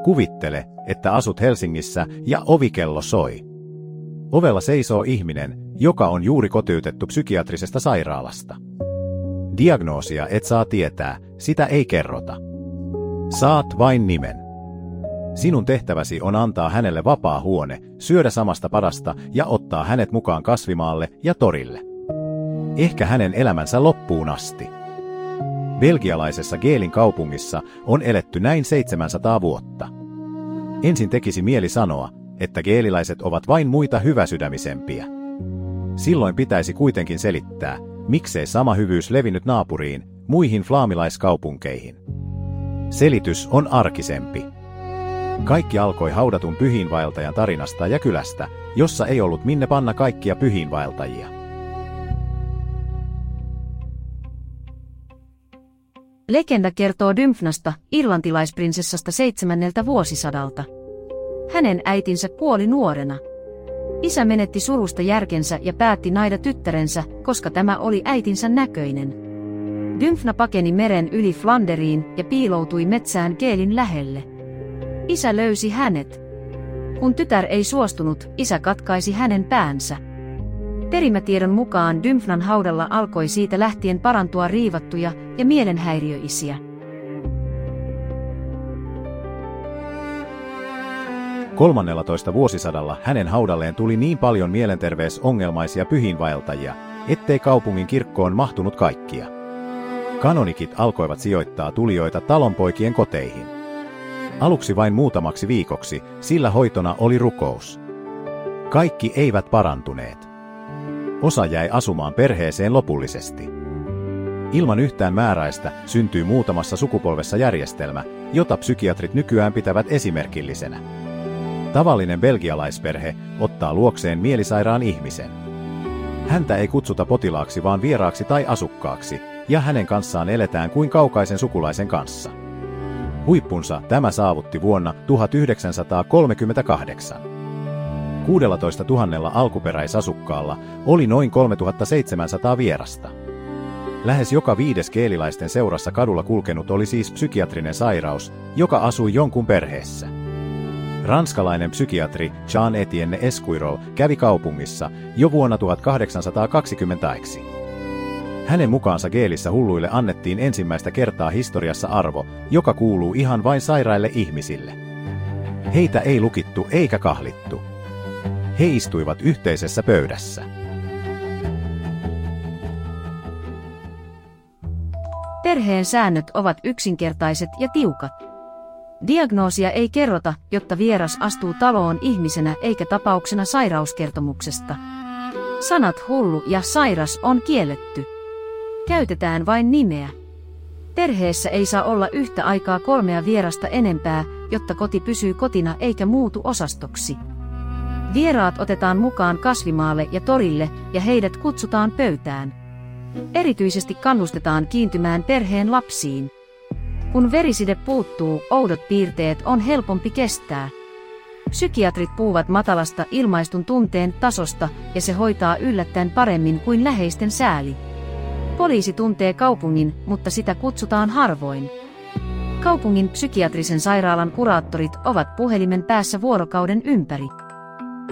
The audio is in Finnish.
Kuvittele, että asut Helsingissä ja ovikello soi. Ovella seisoo ihminen, joka on juuri kotiutettu psykiatrisesta sairaalasta. Diagnoosia et saa tietää, sitä ei kerrota. Saat vain nimen. Sinun tehtäväsi on antaa hänelle vapaa huone, syödä samasta padasta ja ottaa hänet mukaan kasvimaalle ja torille. Ehkä hänen elämänsä loppuun asti. Belgialaisessa Geelin kaupungissa on eletty näin 700 vuotta. Ensin tekisi mieli sanoa, että geeliläiset ovat vain muita hyväsydämisempiä. Silloin pitäisi kuitenkin selittää, miksei sama hyvyys levinnyt naapuriin, muihin flaamilaiskaupunkeihin. Selitys on arkisempi. Kaikki alkoi haudatun pyhiinvaeltajan tarinasta ja kylästä, jossa ei ollut minne panna kaikkia pyhiinvaeltajia. Legenda kertoo Dymfnasta, irlantilaisprinsessasta 7. vuosisadalta. Hänen äitinsä kuoli nuorena. Isä menetti surusta järkensä ja päätti naida tyttärensä, koska tämä oli äitinsä näköinen. Dymfna pakeni meren yli Flanderiin ja piiloutui metsään Geelin lähelle. Isä löysi hänet. Kun tytär ei suostunut, isä katkaisi hänen päänsä. Perimätiedon mukaan Dymfnan haudalla alkoi siitä lähtien parantua riivattuja ja mielenhäiriöisiä. 13. vuosisadalla hänen haudalleen tuli niin paljon mielenterveysongelmaisia pyhiinvaeltajia, ettei kaupungin kirkkoon mahtunut kaikkia. Kanonikit alkoivat sijoittaa tulijoita talonpoikien koteihin. Aluksi vain muutamaksi viikoksi, sillä hoitona oli rukous. Kaikki eivät parantuneet. Osa jäi asumaan perheeseen lopullisesti. Ilman yhtään määräistä syntyy muutamassa sukupolvessa järjestelmä, jota psykiatrit nykyään pitävät esimerkillisenä. Tavallinen belgialaisperhe ottaa luokseen mielisairaan ihmisen. Häntä ei kutsuta potilaaksi vaan vieraaksi tai asukkaaksi, ja hänen kanssaan eletään kuin kaukaisen sukulaisen kanssa. Huippunsa tämä saavutti vuonna 1938. 16 000 alkuperäisasukkaalla oli noin 3700 vierasta. Lähes joka 5. geeliläisten seurassa kadulla kulkenut oli siis psykiatrinen sairaus, joka asui jonkun perheessä. Ranskalainen psykiatri Jean-Étienne Esquirol kävi kaupungissa jo vuonna 1820. Hänen mukaansa Geelissä hulluille annettiin ensimmäistä kertaa historiassa arvo, joka kuuluu ihan vain sairaille ihmisille. Heitä ei lukittu eikä kahlittu. He istuivat yhteisessä pöydässä. Perheen säännöt ovat yksinkertaiset ja tiukat. Diagnoosia ei kerrota, jotta vieras astuu taloon ihmisenä eikä tapauksena sairauskertomuksesta. Sanat hullu ja sairas on kielletty. Käytetään vain nimeä. Perheessä ei saa olla yhtä aikaa 3 vierasta enempää, jotta koti pysyy kotina eikä muutu osastoksi. Vieraat otetaan mukaan kasvimaalle ja torille ja heidät kutsutaan pöytään. Erityisesti kannustetaan kiintymään perheen lapsiin. Kun veriside puuttuu, oudot piirteet on helpompi kestää. Psykiatrit puhuvat matalasta ilmaistun tunteen tasosta ja se hoitaa yllättäen paremmin kuin läheisten sääli. Poliisi tuntee kaupungin, mutta sitä kutsutaan harvoin. Kaupungin psykiatrisen sairaalan kuraattorit ovat puhelimen päässä vuorokauden ympäri.